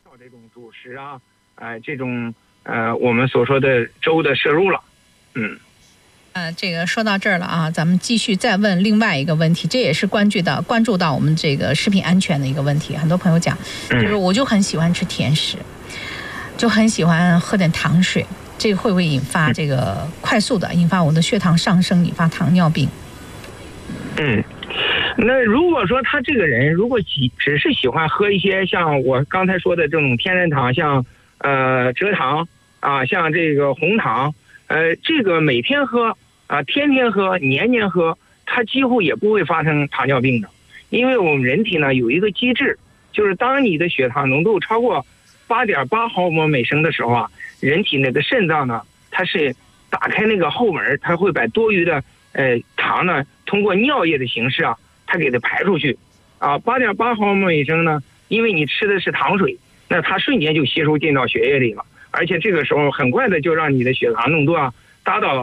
少这种主食啊，这种我们所说的粥的摄入了。 这个说到这儿了啊，咱们继续再问另外一个问题，这也是关注到我们这个食品安全的一个问题。很多朋友讲，就是我就很喜欢吃甜食，就很喜欢喝点糖水，这个会不会引发这个快速的引发我的血糖上升，引发糖尿病？ 那如果说他这个人如果只是喜欢喝一些像我刚才说的这种天然糖，像蔗糖啊，像这个红糖，这个每天喝啊，天天喝，年年喝，它几乎也不会发生糖尿病的。因为我们人体呢有一个机制，就是当你的血糖浓度超过8.8毫摩每升的时候啊，人体那个肾脏呢，它是打开那个后门，它会把多余的糖呢通过尿液的形式啊，它给它排出去啊。8.8毫摩每升呢，因为你吃的是糖水，那它瞬间就吸收进到血液里了，而且这个时候很快的就让你的血糖浓度啊达到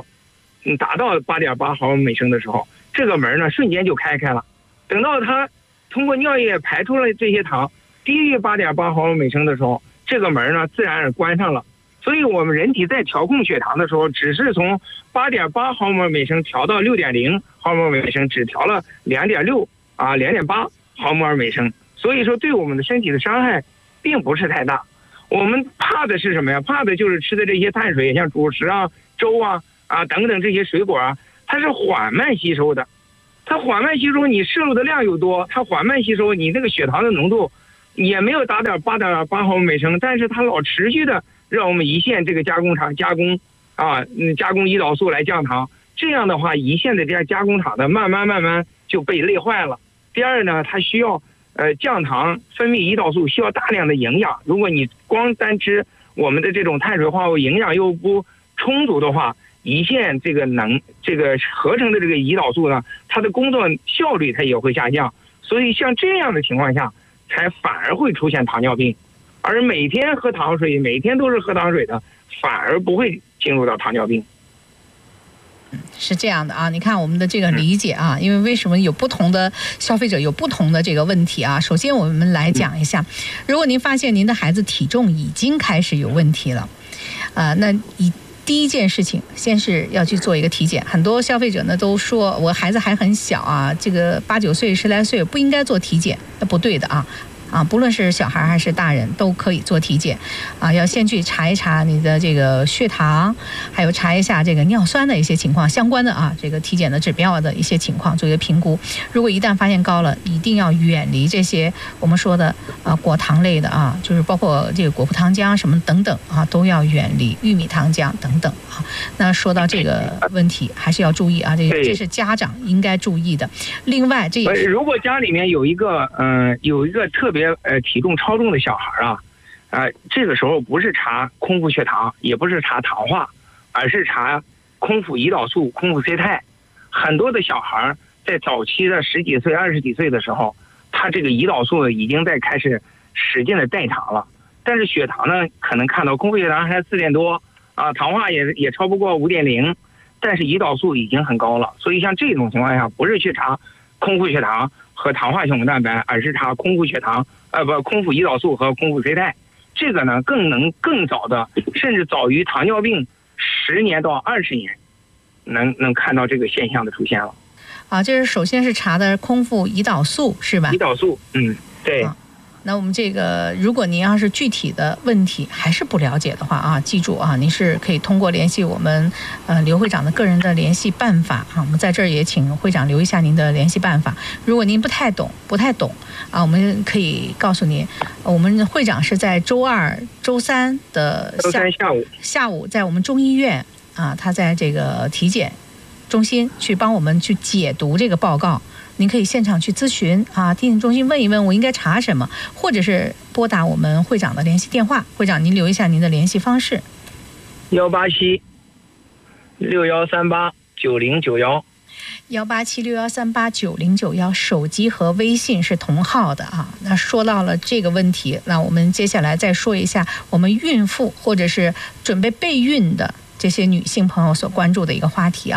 8.8毫摩每升的时候，这个门呢瞬间就开了。等到它通过尿液排出了这些糖低于8.8毫摩每升的时候，这个门呢自然而关上了。所以我们人体在调控血糖的时候，只是从8.8毫摩每升调到6.0毫摩每升，只调了2.6啊2.8毫摩每升。所以说对我们的身体的伤害并不是太大。我们怕的是什么呀？怕的就是吃的这些碳水，像主食啊、粥啊等等这些水果啊，它是缓慢吸收的。它缓慢吸收，你摄入的量又多，它缓慢吸收，你那个血糖的浓度也没有达到8.8毫摩每升，但是它老持续的让我们胰腺这个加工厂加工胰岛素来降糖，这样的话胰腺的这样加工厂的慢慢就被累坏了。第二呢，它需要降糖分泌胰岛素需要大量的营养，如果你光单吃我们的这种碳水化合物，营养又不充足的话，胰腺这个合成的这个胰岛素呢，它的工作效率它也会下降，所以像这样的情况下才反而会出现糖尿病。而每天喝糖水，每天都是喝糖水的，反而不会进入到糖尿病。 是这样的啊，你看我们的这个理解啊，因为为什么有不同的消费者有不同的这个问题啊？首先我们来讲一下，如果您发现您的孩子体重已经开始有问题了，那第一件事情先是要去做一个体检。很多消费者呢都说我孩子还很小啊，这个8、9岁、10来岁不应该做体检，那不对的啊。不论是小孩还是大人都可以做体检要先去查一查你的这个血糖，还有查一下这个尿酸的一些情况，相关的这个体检的指标的一些情况做一个评估。如果一旦发现高了，一定要远离这些我们说的果糖类的就是包括这个果葡糖浆什么等等都要远离，玉米糖浆等等那说到这个问题还是要注意这是家长应该注意的。另外这也是如果家里面有一个特别体重超重的小孩这个时候不是查空腹血糖，也不是查糖化，而是查空腹胰岛素、空腹C肽。很多的小孩在早期的10几岁、20几岁的时候，他这个胰岛素已经在开始使劲的代偿了，但是血糖呢，可能看到空腹血糖还4点多糖化也超不过5.0，但是胰岛素已经很高了。所以像这种情况下，不是去查空腹血糖和糖化血红蛋白，而是查空腹胰岛素和空腹C肽。这个呢更早的，甚至早于糖尿病10年到20年，能看到这个现象的出现了。 这是首先是查的空腹胰岛素是吧？ 胰岛素，对。 那我们这个，如果您要是具体的问题还是不了解的话记住您是可以通过联系我们刘会长的个人的联系办法我们在这儿也请会长留一下您的联系办法。如果您不太懂我们可以告诉您，我们会长是在周2、周3的下午在我们中医院他在这个体检中心去帮我们去解读这个报告。您可以现场去咨询体检中心问一问我应该查什么，或者是拨打我们会长的联系电话。会长您留一下您的联系方式 ：187-6138-9091。 187-6138-9091，手机和微信是同号的那说到了这个问题，那我们接下来再说一下我们孕妇或者是准备备孕的这些女性朋友所关注的一个话题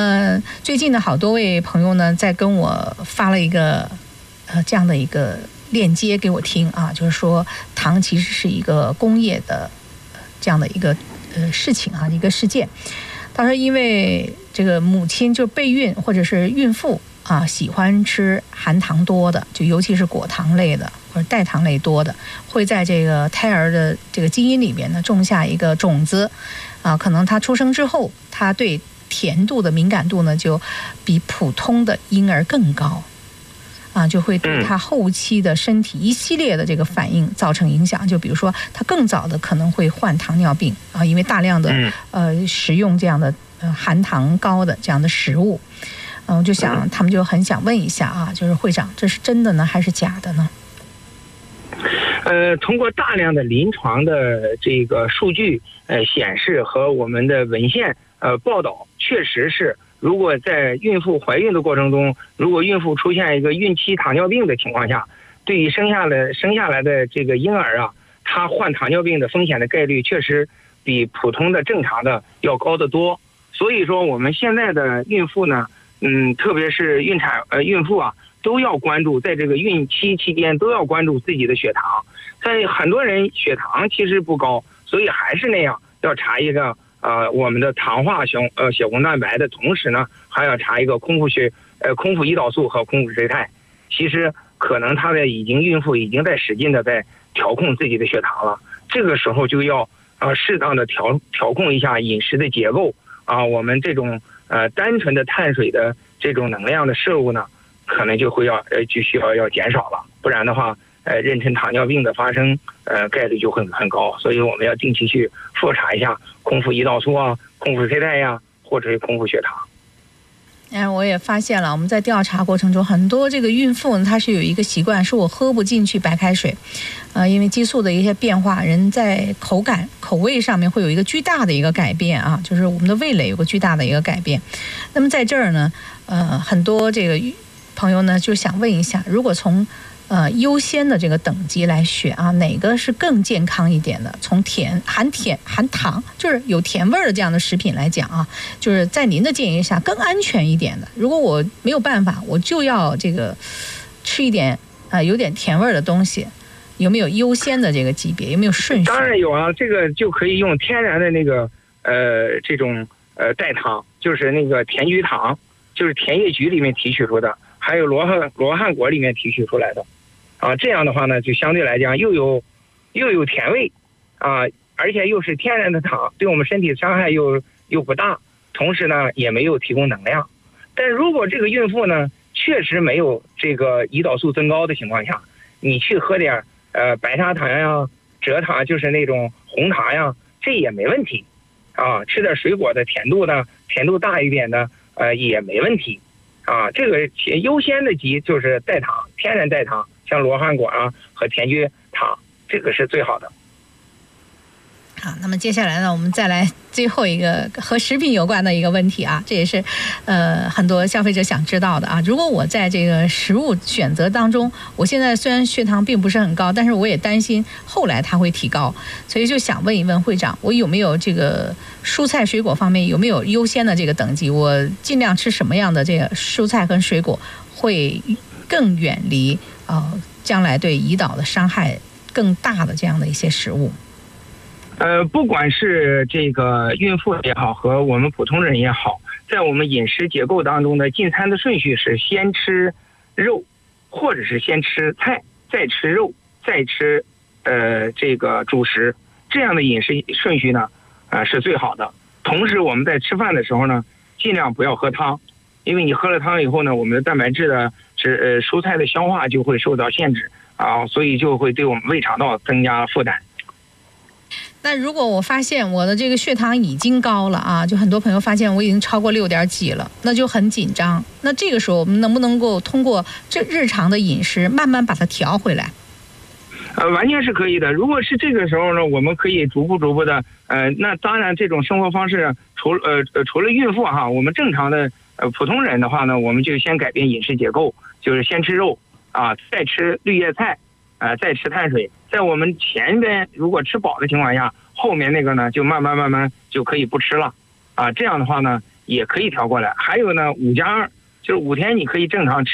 最近呢好多位朋友呢在跟我发了一个这样的一个链接给我听啊，就是说糖其实是一个工业的这样的一个事情啊，一个事件。他说因为这个母亲就备孕或者是孕妇啊，喜欢吃含糖多的，就尤其是果糖类的或者代糖类多的，会在这个胎儿的这个基因里面呢种下一个种子啊，可能他出生之后，他对甜度的敏感度呢就比普通的婴儿更高啊，就会对他后期的身体一系列的这个反应造成影响。就比如说他更早的可能会患糖尿病啊，因为大量的食用这样的含糖高的这样的食物。我就想他们就很想问一下啊，就是会长，这是真的呢还是假的呢？ 通过大量的临床的这个数据显示和我们的文献报道，确实是如果在孕妇怀孕的过程中，如果孕妇出现一个孕期糖尿病的情况下，对于生下来的这个婴儿啊，他患糖尿病的风险的概率确实比普通的正常的要高得多。所以说我们现在的孕妇呢，特别是孕妇啊，都要关注，在这个孕期期间都要关注自己的血糖。在很多人血糖其实不高，所以还是那样要查一个我们的糖化血红蛋白的同时呢，还要查一个空腹胰岛素和空腹睡肽。其实可能孕妇已经在使劲的在调控自己的血糖了，这个时候就要适当的调控一下饮食的结构啊，我们这种单纯的碳水的这种能量的摄入呢，可能就需要减少了，不然的话妊娠糖尿病的发生概率就会很高。所以我们要定期去复查一下空腹胰岛素啊、空腹睡肽呀，或者是空腹血糖。 我也发现了，我们在调查过程中，很多这个孕妇呢，她是有一个习惯，是我喝不进去白开水，因为激素的一些变化，人在口味上面会有一个巨大的一个改变啊，就是我们的味蕾有个巨大的一个改变。那么在这儿呢，很多这个朋友呢就想问一下，如果从优先的这个等级来选啊，哪个是更健康一点的？从含糖，就是有甜味的这样的食品来讲啊，就是在您的建议下更安全一点的。如果我没有办法，我就要这个吃一点有点甜味的东西，有没有优先的这个级别？有没有顺序？ 当然有啊，这个就可以用天然的那个这种代糖，就是那个甜菊糖，就是田叶菊里面提取出的，还有罗汉果里面提取出来的。这样的话呢，就相对来讲又有甜味啊，而且又是天然的糖，对我们身体伤害又不大，同时呢也没有提供能量。但如果这个孕妇呢确实没有这个胰岛素增高的情况下，你去喝点白砂糖呀、蔗糖，就是那种红糖呀，这也没问题啊。吃点水果的甜度大一点的也没问题啊。这个优先的级就是代糖，天然代糖。像罗汉果啊和甜菊糖，这个是最好的。 好，那么接下来呢，我们再来最后一个和食品有关的一个问题啊，这也是很多消费者想知道的啊。如果我在这个食物选择当中，我现在虽然血糖并不是很高，但是我也担心后来它会提高，所以就想问一问会长，我有没有这个蔬菜水果方面有没有优先的这个等级？我尽量吃什么样的这个蔬菜跟水果会更远离将来对胰岛的伤害更大的这样的一些食物？ 不管是这个孕妇也好，和我们普通人也好，在我们饮食结构当中的进餐的顺序是先吃肉，或者是先吃菜，再吃肉，再吃这个主食，这样的饮食顺序呢是最好的。同时我们在吃饭的时候呢，尽量不要喝汤，因为你喝了汤以后呢，我们的蛋白质的蔬菜的消化就会受到限制啊，所以就会对我们胃肠道增加负担。 那如果我发现我的这个血糖已经高了啊，就很多朋友发现我已经超过6点几了，那就很紧张。那这个时候我们能不能够通过这日常的饮食慢慢把它调回来？ 完全是可以的。如果是这个时候呢，我们可以逐步的那当然这种生活方式除了孕妇哈，我们正常的普通人的话呢，我们就先改变饮食结构，就是先吃肉啊，再吃绿叶菜再吃碳水。在我们前边如果吃饱的情况下，后面那个呢就慢慢就可以不吃了这样的话呢也可以调过来。还有呢5+2，就是5天你可以正常吃，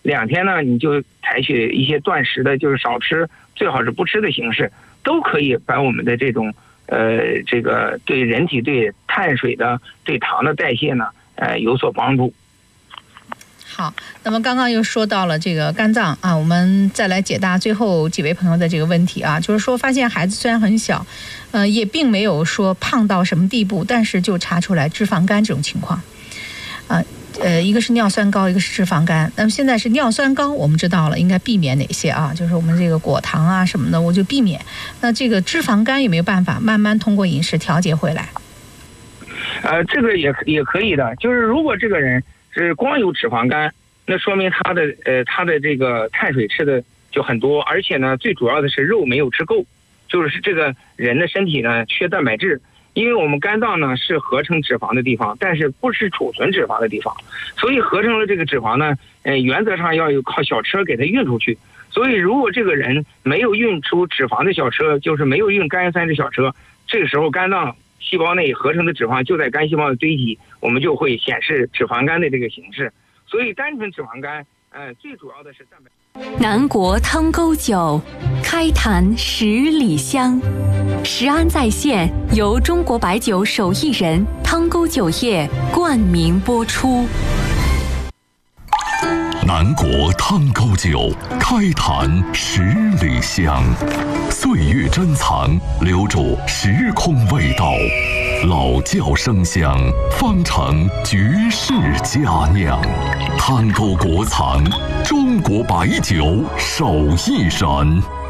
2天呢你就采取一些断食的，就是少吃，最好是不吃的形式，都可以把我们的这种这个对人体对碳水的对糖的代谢呢有所帮助。 好，那么刚刚又说到了这个肝脏啊，我们再来解答最后几位朋友的这个问题啊，就是说发现孩子虽然很小，也并没有说胖到什么地步，但是就查出来脂肪肝这种情况，一个是尿酸高，一个是脂肪肝。那么现在是尿酸高，我们知道了应该避免哪些啊？就是我们这个果糖啊什么的，我就避免。那这个脂肪肝有没有办法慢慢通过饮食调节回来？ 这个也可以的，就是如果这个人是光有脂肪肝，那说明他的这个碳水吃的就很多，而且呢最主要的是肉没有吃够，就是这个人的身体呢缺蛋白质。因为我们肝脏呢是合成脂肪的地方，但是不是储存脂肪的地方，所以合成了这个脂肪呢，原则上要有靠小车给它运出去。所以如果这个人没有运出脂肪的小车，就是没有运甘油三酯小车，这个时候肝脏细胞内合成的脂肪就在肝细胞的堆积，我们就会显示脂肪肝的这个形式。所以单纯脂肪肝，最主要的是蛋白。 南国汤沟酒，开坛10里香。食安在线由中国白酒手艺人汤沟酒业冠名播出。 南国汤沟酒，开坛10里香。岁月珍藏，留住时空味道。老窖生香，方成绝世佳酿。汤沟国藏，中国白酒手艺人。